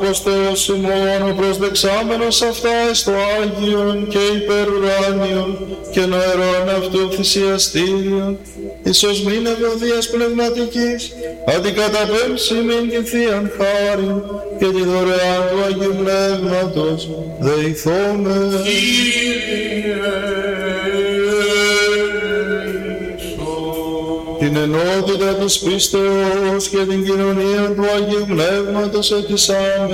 άνθρωπος Θεός ημών, ο προσδεξάμενος αυτά εις το Άγιον και υπερουράνιον και νοερών αυτού θυσιαστήριον, εις οσμήν ευωδίας πνευματικής, αντικαταπέμψει μην την Θείαν χάριν και τη δωρεάν του Αγίου Πνεύματος δεηθώμε. Την ενότητα της πίστεως και την κοινωνία του Αγίου Πνεύματος ετισάμε.